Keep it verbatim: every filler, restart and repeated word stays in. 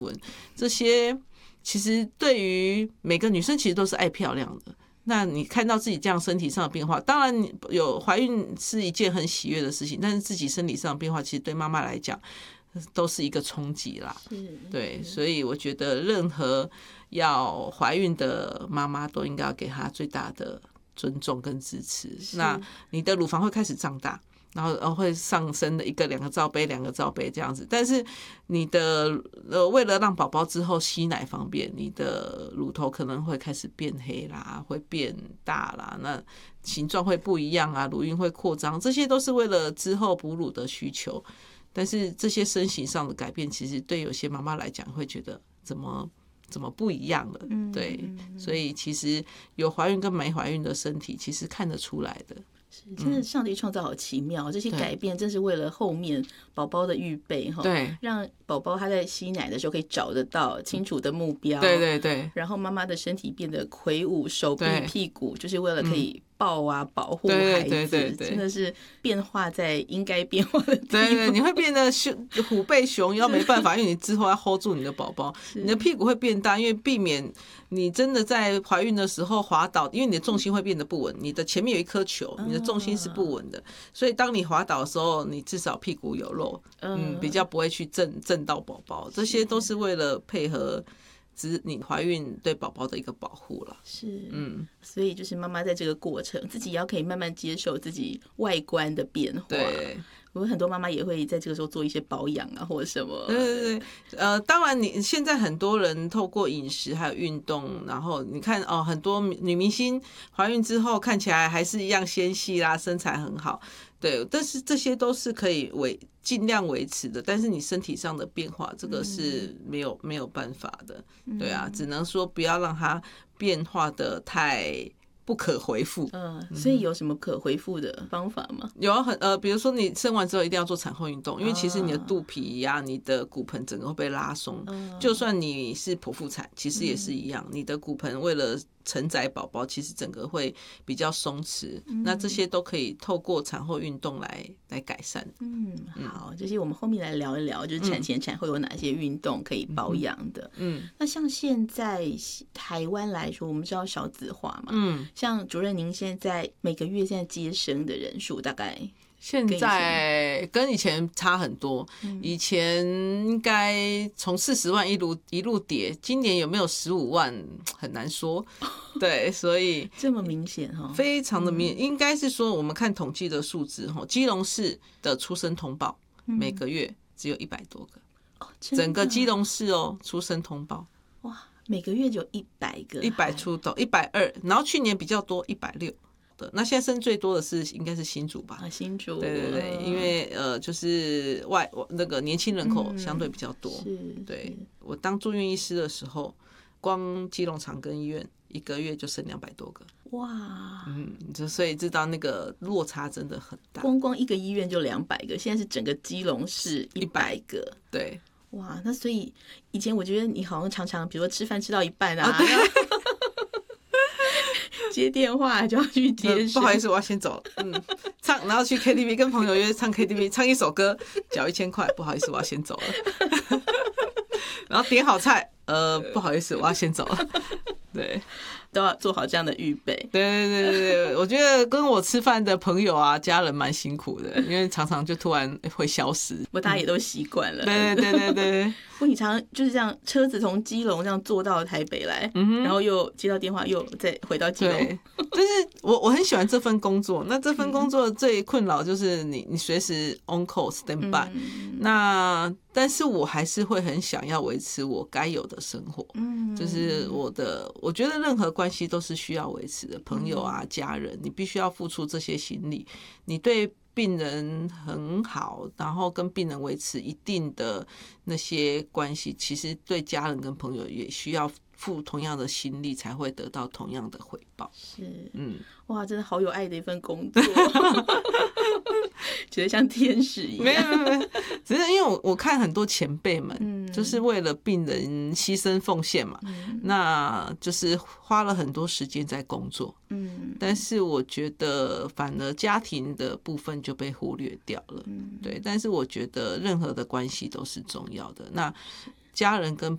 这些其实对于每个女生其实都是爱漂亮的。那你看到自己这样身体上的变化，当然有怀孕是一件很喜悦的事情，但是自己身体上的变化其实对妈妈来讲都是一个冲击啦。对，所以我觉得任何要怀孕的妈妈都应该要给她最大的尊重跟支持。那你的乳房会开始胀大，然后会上升的一个两个罩杯两个罩杯这样子，但是你的呃为了让宝宝之后吸奶方便，你的乳头可能会开始变黑啦，会变大啦，那形状会不一样啊，乳晕会扩张，这些都是为了之后哺乳的需求。但是这些身形上的改变，其实对有些妈妈来讲会觉得怎么怎么不一样了？对，所以其实有怀孕跟没怀孕的身体，其实看得出来的。 真的，上帝创造好奇妙，嗯、这些改变真是为了后面宝宝的预备哈， 对， 让宝宝他在吸奶的时候可以找得到清楚的目标， 对对对， 然后妈妈的身体变得魁梧，手臂、屁股就是为了可以抱啊、嗯、保护孩子， 对对对对， 真的是变化在应该变化的地方。 对对，你会变得熊虎背熊腰，没办法，因为你之后要 hold 住你的宝宝，你的屁股会变大，因为避免你真的在怀孕的时候滑倒，因为你的重心会变得不稳，你的前面有一颗球，你的重心是不稳的，所以当你滑倒的时候，你至少屁股有肉，嗯，比较不会去震震到宝宝，这些都是为了配合你怀孕对宝宝的一个保护了。 是，嗯，所以就是妈妈在这个过程，自己也要可以慢慢接受自己外观的变化。 对。 我们很多妈妈也会在这个时候做一些保养啊，或者什么。 对对对，呃，当然你现在很多人透过饮食还有运动，然后你看哦，很多女明星怀孕之后看起来还是一样纤细啦，身材很好。对，但是这些都是可以维尽量维持的，但是你身体上的变化，这个是没有没有办法的。对啊，只能说不要让它变化的太不可回复。 嗯，所以有什么可回复的方法吗？ 有很呃，比如说你生完之后一定要做产后运动，因为其实你的肚皮呀、啊、你的骨盆整个会被拉松。就算你是剖腹产，其实也是一样，你的骨盆为了承载宝宝，其实整个会比较松弛。那这些都可以透过产后运动来来改善。 嗯，好，这些我们后面来聊一聊，就是产前产后有哪些运动可以保养的。嗯，那像现在台湾来说，我们知道少子化嘛，嗯，像主任您现在每个月现在接生的人数大概？ 现在跟以前差很多，以前应该从四十万一路一路跌，今年有没有十五万很难说。对，所以这么明显哈， 非常的明显。应该是说我们看统计的数字哈，基隆市的出生通报每个月只有一百多个，整个基隆市哦出生通报哇，每个月就一百个， 一百出头，一百二，然后去年比较多一百六。那现在生最多的是应该是新竹吧？ 啊，新竹， 对对对，因为呃，就是外那个年轻人口相对比较多。 嗯、 对，我当住院医师的时候，光基隆长庚医院一个月就生两百多个。 哇， 嗯，就所以知道那个落差真的很大。 光光一个医院就两百个，现在是整个基隆市一百个。 对， 哇，那所以以前我觉得你好像常常，比如说吃饭吃到一半啊。啊接电话就要去接、嗯， 不好意思，我要先走了。嗯，唱，然后去 K T V 跟朋友约唱 K T V， 唱一首歌，缴一千块。不好意思，我要先走了。然后点好菜，呃，不好意思，我要先走了。对， 都要做好这样的预备。 对对对对对，我觉得跟我吃饭的朋友啊、家人蛮辛苦的，因为常常就突然会消失。不过大家也都习惯了。 对对对对对。 不过你常常就是这样，车子从基隆这样坐到台北来，嗯、然后又接到电话，又再回到基隆。 对，就是我我很喜欢这份工作。那这份工作最困扰就是你你随时 on call stand by、嗯。那但是我还是会很想要维持我该有的生活。嗯，就是我的，我觉得任何关系都是需要维持的，朋友啊、家人，你必须要付出这些心力。你对病人很好，然后跟病人维持一定的那些关系，其实对家人跟朋友也需要付同样的心力，才会得到同样的回报。 是， 嗯， 哇，真的好有爱的一份工作，觉得像天使一样。 没有没有没有，只是因为我我看很多前辈们，嗯，就是为了病人牺牲奉献嘛，嗯，那就是花了很多时间在工作，嗯，但是我觉得反而家庭的部分就被忽略掉了，嗯，对，但是我觉得任何的关系都是重要的，那家人跟